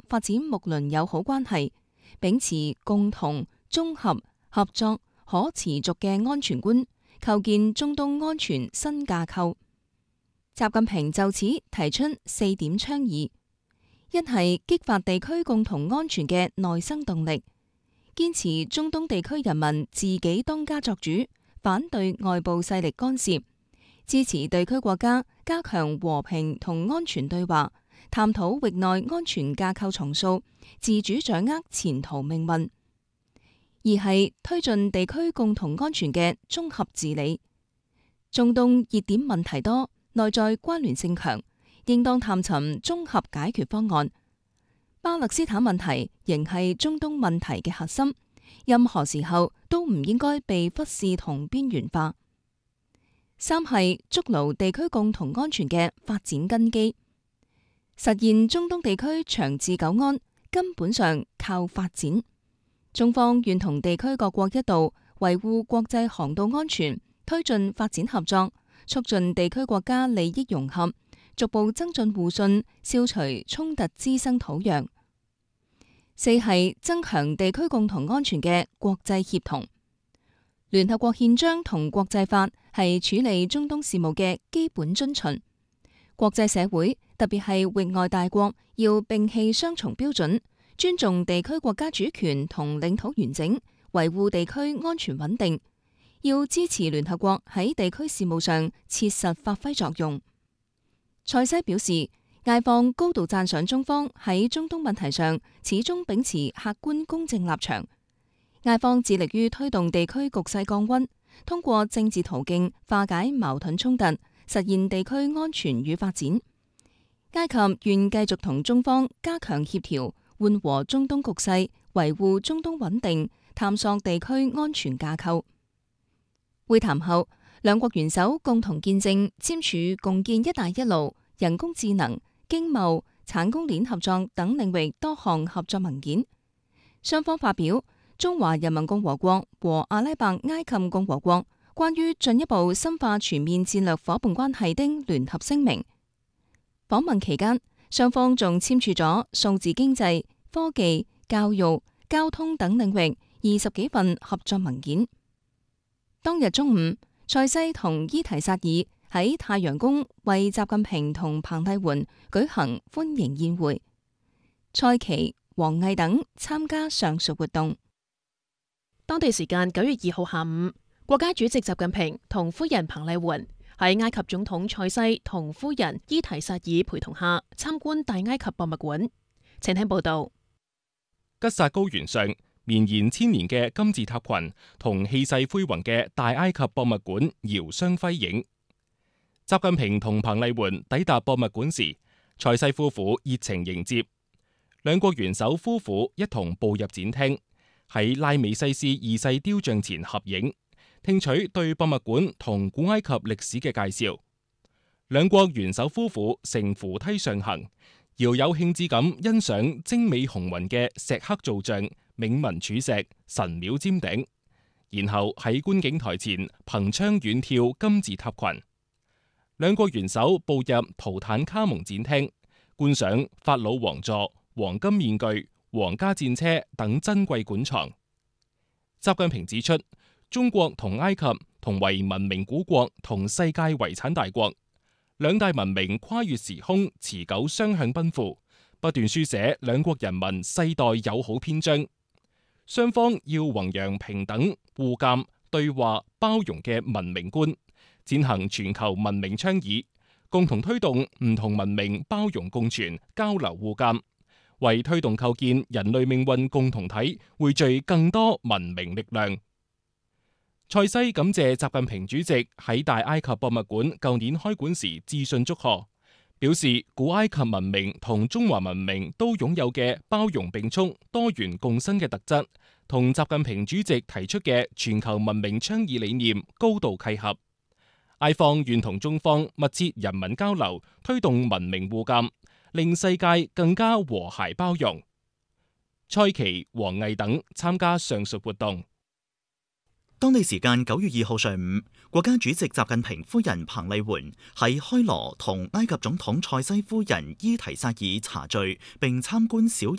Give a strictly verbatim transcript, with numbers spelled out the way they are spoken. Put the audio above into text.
發展睦鄰友好關係，秉持共同、綜合、合作、可持續嘅安全觀，構建中東安全新架構。習近平就此提出四點倡議：一係激發地區共同安全嘅內生動力，堅持中東地區人民自己當家作主，反對外部勢力干涉，支持地區國家加強和平同安全對話，探討域內安全架構重塑，自主掌握前途命運；二係推進地區共同安全嘅綜合治理。中東熱點問題多，內在關聯性強，應當探尋綜合解決方案。巴勒斯坦問題仍係中東問題嘅核心，任何時候都唔應該被忽視同邊緣化。三係築牢地區共同安全嘅發展根基，實現中東地區長治久安，根本上靠發展。中方願同地區各國一道維護國際航道安全，推進發展合作，促進地區國家利益融合，逐步增進互信，消除衝突滋生土壤。四係增強地區共同安全嘅國際協同。聯合國憲章同國際法係處理中東事務嘅基本遵循。國際社會，特別係域外大國，要摒棄雙重標準，尊重地區國家主權同領土完整，維護地區安全穩定。要支持聯合國喺地區事務上切實發揮作用。塞西表示，埃方高度讚賞中方喺中東問題上始終秉持客觀公正立場。埃方致力於推動地區局勢降溫，通過政治途徑化解矛盾衝突，實現地區安全與發展。埃及願繼續同中方加強協調，緩和中東局勢，維護中東穩定，探索地區安全架構。會談後，兩國元首共同見證簽署共建「一帶一路」、人工智能、經貿、產供鏈合作等領域多項合作文件。雙方發表中華人民共和國和阿拉伯埃及共和國關於進一步深化全面戰略夥伴關係的聯合聲明。訪問期間，雙方仲簽署咗數字經濟、科技、教育、交通等領域二十幾份合作文件。當日中午，塞西同伊提薩爾喺太陽宮為習近平同彭麗媛舉行歡迎宴會，蔡奇、王毅等參加上述活動。 當地時間九月二號下午，國家主席習近平同夫人彭麗媛喺埃及總統塞西同夫人伊提薩爾陪同下參觀大埃及博物館。請聽報道。 吉薩高原上綿延千年嘅金字塔群同氣勢恢宏嘅大埃及博物館遙相輝映。習近平同彭麗媛抵達博物館時，塞西夫婦熱情迎接，兩國元首夫婦一同步入展廳，喺拉美西斯二世雕像前合影，聽取對博物館同古埃及歷史嘅介紹。兩國元首夫婦乘扶梯上行，饒有興致咁欣賞精美雄渾嘅石刻造像、銘文柱石、神廟尖頂，然後喺觀景台前憑槍遠眺金字塔群。兩國元首步入圖坦卡蒙展廳，觀賞法老王座、黃金面具、皇家戰車等珍貴館藏。習近平指出，中國同埃及同為文明古國同世界遺產大國，兩大文明跨越時空，持久雙向奔赴，不斷書寫兩國人民世代友好篇章。雙方要弘揚平等、互鑒、對話、包容嘅文明觀，踐行全球文明倡議，共同推動唔同文明包容共存、交流互鑒，為推動構建人類命運共同體匯聚更多文明力量。塞西感謝習近平主席喺大埃及博物館舊年開館時致信祝賀，表示古埃及文明同中華文明都擁有嘅包容並蓄、多元共生嘅特質，同習近平主席提出嘅全球文明倡議理念高度契合。埃方願同中方密切人民交流，推動文明互鑒，令世界更加和諧包容。蔡奇、王毅等參加上述活動。 當地時間九月二號上午，國家主席習近平夫人彭麗媛喺開羅同埃及總統塞西夫人伊提薩爾茶敘並參觀小